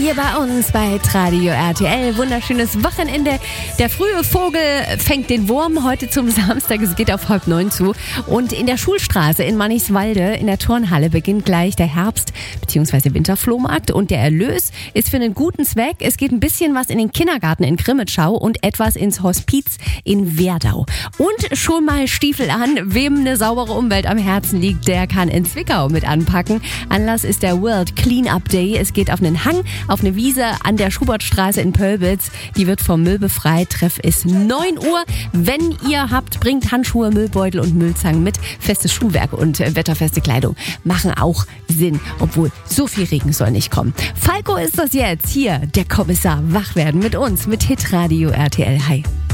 Hier bei uns bei Radio RTL. Wunderschönes Wochenende. Der frühe Vogel fängt den Wurm heute zum Samstag. Es geht auf 8:30 zu. Und in der Schulstraße in Manniswalde in der Turnhalle beginnt gleich der Herbst- bzw. Winterflohmarkt. Und der Erlös ist für einen guten Zweck. Es geht ein bisschen was in den Kindergarten in Grimmitschau und etwas ins Hospiz in Werdau. Und schon mal Stiefel an. Wem eine saubere Umwelt am Herzen liegt, der kann in Zwickau mit anpacken. Anlass ist der World Cleanup Day. Es geht auf einen Hang, auf eine Wiese an der Schubertstraße in Pölbitz. Die wird vom Müll befreit. Treff ist 9 Uhr. Wenn ihr habt, bringt Handschuhe, Müllbeutel und Müllzangen mit. Festes Schuhwerk und wetterfeste Kleidung machen auch Sinn, obwohl so viel Regen soll nicht kommen. Falco ist das jetzt. Hier, der Kommissar. Wach werden mit uns, mit Hitradio RTL. Hi.